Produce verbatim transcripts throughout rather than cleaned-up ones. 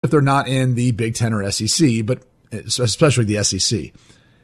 if they're not in the Big Ten or S E C, but especially the S E C.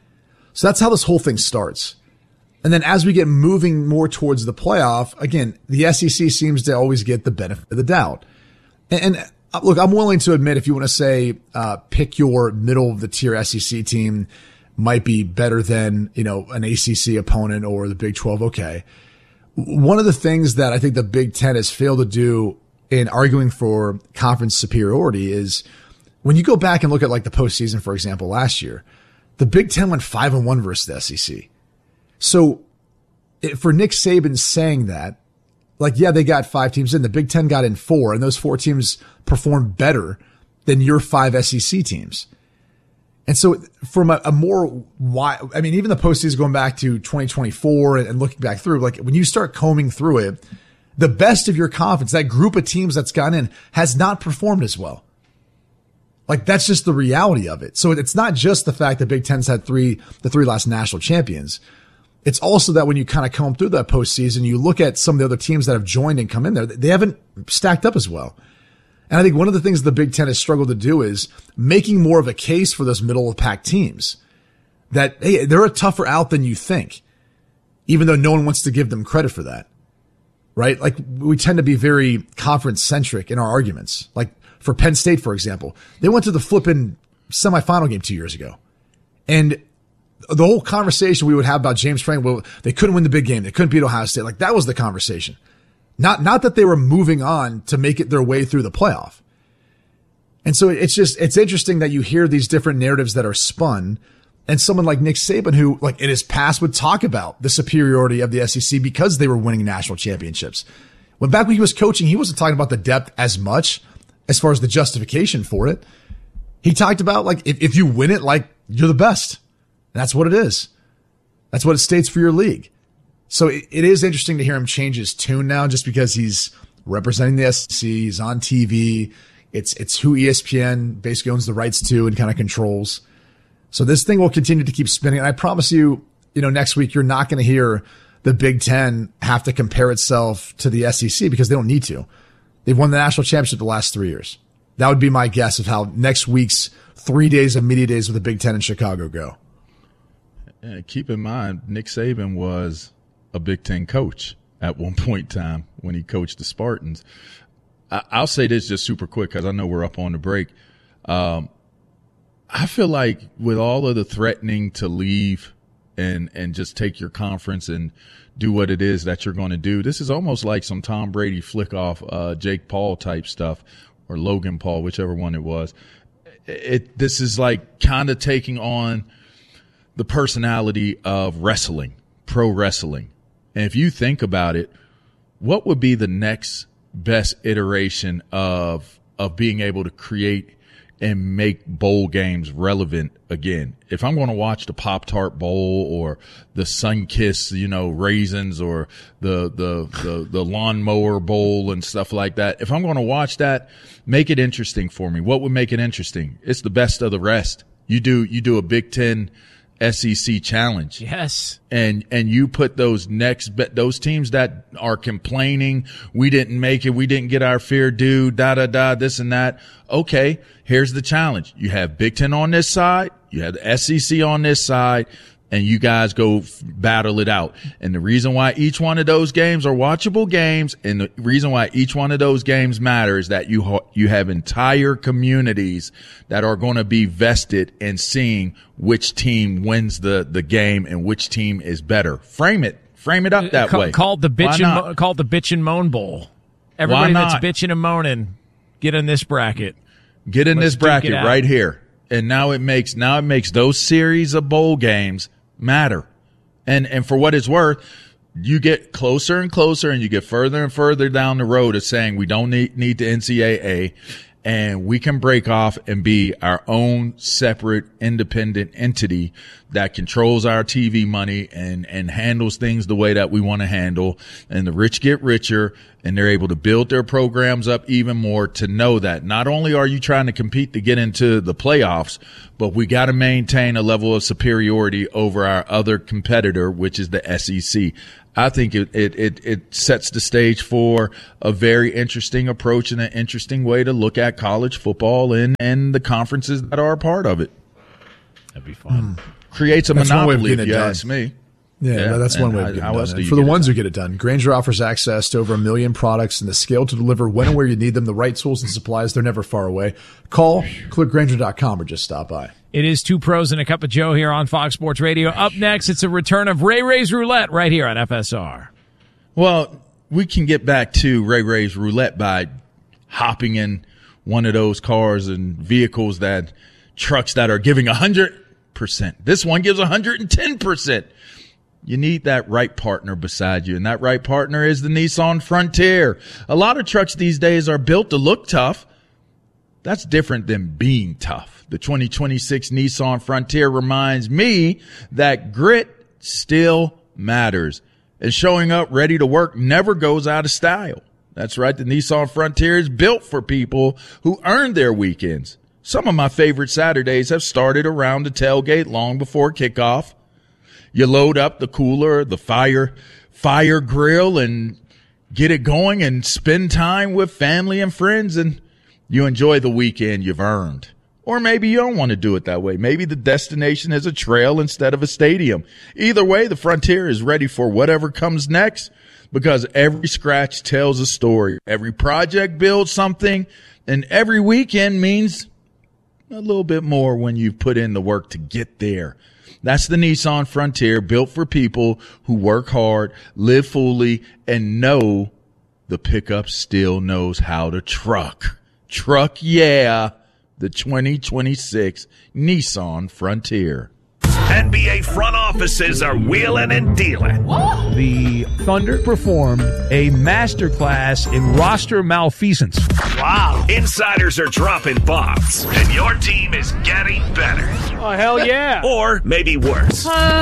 So that's how this whole thing starts. And then as we get moving more towards the playoff, again, the S E C seems to always get the benefit of the doubt. And, and look, I'm willing to admit, if you want to say, uh, pick your middle of the tier S E C team might be better than, you know, an A C C opponent or the Big twelve. Okay. One of the things that I think the Big Ten has failed to do in arguing for conference superiority is when you go back and look at like the postseason, for example, last year, the Big Ten went five and one versus the S E C. So it, for Nick Saban saying that, like, yeah, they got five teams in, the Big Ten got in four, and those four teams performed better than your five S E C teams. And so from a, a more wide, I mean, even the postseason going back to twenty twenty-four and, and looking back through, like when you start combing through it, the best of your conference, that group of teams that's gotten in, has not performed as well. Like that's just the reality of it. So it's not just the fact that Big Ten's had three, the three last national champions. It's also that when you kind of comb through that postseason, you look at some of the other teams that have joined and come in there, they haven't stacked up as well. And I think one of the things the Big Ten has struggled to do is making more of a case for those middle of the pack teams that, hey, they're a tougher out than you think, even though no one wants to give them credit for that, right? Like we tend to be very conference centric in our arguments. Like for Penn State, for example, they went to the flipping semifinal game two years ago. And the whole conversation we would have about James Franklin, well, they couldn't win the big game. They couldn't beat Ohio State. Like that was the conversation. Not, not that they were moving on to make it their way through the playoff. And so it's just, it's interesting that you hear these different narratives that are spun, and someone like Nick Saban, who like in his past would talk about the superiority of the S E C because they were winning national championships. When back when he was coaching, he wasn't talking about the depth as much as far as the justification for it. He talked about like, if, if you win it, like you're the best. And that's what it is. That's what it states for your league. So it, it is interesting to hear him change his tune now, just because he's representing the S E C, he's on T V. It's, it's who E S P N basically owns the rights to and kind of controls. So this thing will continue to keep spinning. And I promise you, you know, next week, you're not going to hear the Big Ten have to compare itself to the S E C because they don't need to. They've won the national championship the last three years. That would be my guess of how next week's three days of media days with the Big Ten in Chicago go. And keep in mind, Nick Saban was a Big Ten coach at one point in time when he coached the Spartans. I, I'll say this just super quick because I know we're up on the break. Um, I feel like with all of the threatening to leave and, and just take your conference and do what it is that you're going to do, this is almost like some Tom Brady flick off, uh, Jake Paul type stuff, or Logan Paul, whichever one it was. It, this is like kind of taking on the personality of wrestling, pro wrestling. And if you think about it, what would be the next best iteration of, of being able to create and make bowl games relevant again? If I'm going to watch the Pop-Tart Bowl or the Sun-Kissed, you know, raisins, or the, the, the, the Lawnmower Bowl and stuff like that, if I'm going to watch that, make it interesting for me. What would make it interesting? It's the best of the rest. You do, you do a Big Ten S E C challenge. Yes. And, and you put those next, those teams that are complaining, we didn't make it, we didn't get our fair due, da, da, da, this and that. Okay. Here's the challenge. You have Big Ten on this side. You have the S E C on this side, and you guys go f- battle it out. And the reason why each one of those games are watchable games, and the reason why each one of those games matter, is that you ha- you have entire communities that are going to be vested in seeing which team wins the, the game and which team is better. Frame it. Frame it up that Ca- way. Called the bitch and mo- called the bitch and moan bowl. Everybody that's bitching and moaning, get in this bracket. Get in Let's this bracket right here. And now it makes now it makes those series of bowl games matter. And and for what it's worth, you get closer and closer, and you get further and further down the road of saying we don't need need the N C double A, and we can break off and be our own separate independent entity that controls our T V money and and handles things the way that we want to handle. And the rich get richer, and they're able to build their programs up even more to know that not only are you trying to compete to get into the playoffs, but we got to maintain a level of superiority over our other competitor, which is the S E C. I think it, it, it, it sets the stage for a very interesting approach and an interesting way to look at college football and, and the conferences that are a part of it. That'd be fun. Mm. Creates a That's monopoly, if you ask me. Yeah, yeah, that's one way of getting it done. For the ones who get it done, Grainger offers access to over a million products and the scale to deliver when and where you need them, the right tools and supplies. They're never far away. Call, click Grainger dot com, or just stop by. It is Two Pros and a Cup of Joe here on Fox Sports Radio. Up next, it's a return of Ray Ray's Roulette right here on F S R. Well, we can get back to Ray Ray's Roulette by hopping in one of those cars and vehicles that trucks that are giving one hundred percent. This one gives one hundred ten percent. You need that right partner beside you, and that right partner is the Nissan Frontier. A lot of trucks these days are built to look tough. That's different than being tough. The twenty twenty-six Nissan Frontier reminds me that grit still matters, and showing up ready to work never goes out of style. That's right, the Nissan Frontier is built for people who earn their weekends. Some of my favorite Saturdays have started around the tailgate long before kickoff. You load up the cooler, the fire, fire grill, and get it going and spend time with family and friends, and you enjoy the weekend you've earned. Or maybe you don't want to do it that way. Maybe the destination is a trail instead of a stadium. Either way, the Frontier is ready for whatever comes next, because every scratch tells a story. Every project builds something, and every weekend means a little bit more when you've put in the work to get there. That's the Nissan Frontier, built for people who work hard, live fully, and know the pickup still knows how to truck. Truck, yeah, the twenty twenty-six Nissan Frontier. N B A front offices are wheeling and dealing. The Thunder performed a masterclass in roster malfeasance. Wow. Insiders are dropping bombs, and your team is getting better. Oh, hell yeah. Or maybe worse.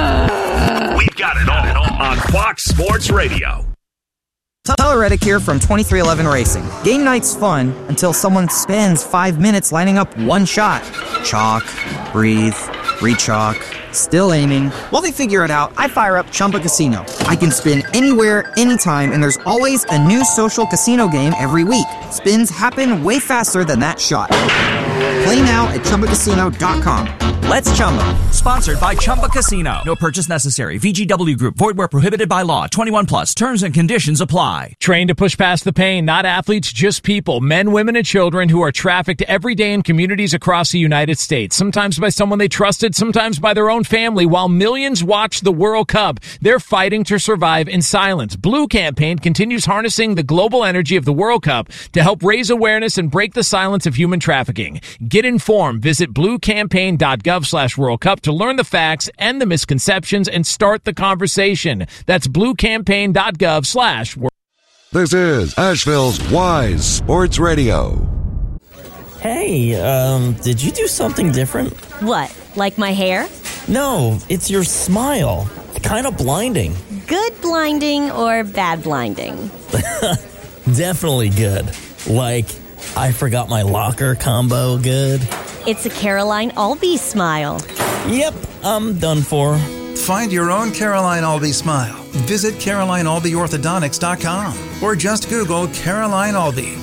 We've got it all on Fox Sports Radio. Tyler Reddick here from twenty-three eleven Racing. Game night's fun until someone spends five minutes lining up one shot. Chalk, breathe, re-chalk, still aiming. While they figure it out, I fire up Chumba Casino. I can spin anywhere, anytime, and there's always a new social casino game every week. Spins happen way faster than that shot. Play now at Chumba Casino dot com. Let's Chumba. Sponsored by Chumba Casino. No purchase necessary. V G W Group. Void where prohibited by law. twenty-one plus. Terms and conditions apply. Trained to push past the pain. Not athletes, just people. Men, women, and children who are trafficked every day in communities across the United States. Sometimes by someone they trusted, sometimes by their own family. While millions watch the World Cup, they're fighting to survive in silence. Blue Campaign continues harnessing the global energy of the World Cup to help raise awareness and break the silence of human trafficking. Get informed. Visit blue campaign dot gov slash World Cup to learn the facts and the misconceptions and start the conversation. That's blue campaign dot gov slash World Cup. This is Asheville's Wise Sports Radio. Hey, um, did you do something different? What, like my hair? No, it's your smile. Kind of blinding. Good blinding or bad blinding? Definitely good. Like, I forgot my locker combo good. It's a Caroline Albee smile. Yep, I'm done for. Find your own Caroline Albee smile. Visit caroline albee orthodontics dot com or just Google Caroline Albee.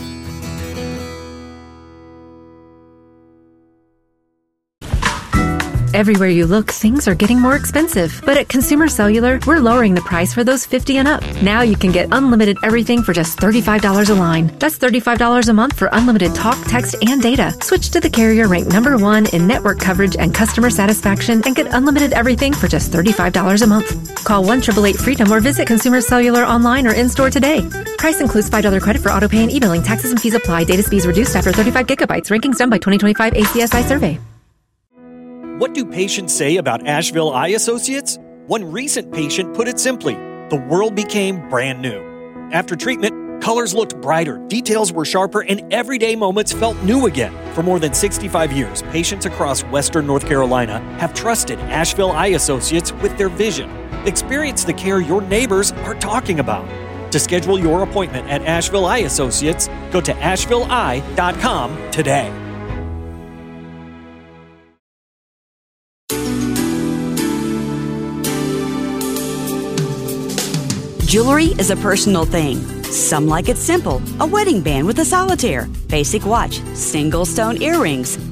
Everywhere you look, things are getting more expensive. But at Consumer Cellular, we're lowering the price for those fifty and up. Now you can get unlimited everything for just thirty-five dollars a line. That's thirty-five dollars a month for unlimited talk, text, and data. Switch to the carrier ranked number one in network coverage and customer satisfaction and get unlimited everything for just thirty-five dollars a month. Call one eight eight eight freedom or visit Consumer Cellular online or in-store today. Price includes five dollars credit for auto pay and e-billing. Taxes and fees apply. Data speeds reduced after thirty-five gigabytes. Rankings done by twenty twenty-five A C S I survey. What do patients say about Asheville Eye Associates? One recent patient put it simply, the world became brand new. After treatment, colors looked brighter, details were sharper, and everyday moments felt new again. For more than sixty-five years, patients across Western North Carolina have trusted Asheville Eye Associates with their vision. Experience the care your neighbors are talking about. To schedule your appointment at Asheville Eye Associates, go to asheville eye dot com today. Jewelry is a personal thing. Some like it simple, a wedding band with a solitaire, basic watch, single stone earrings.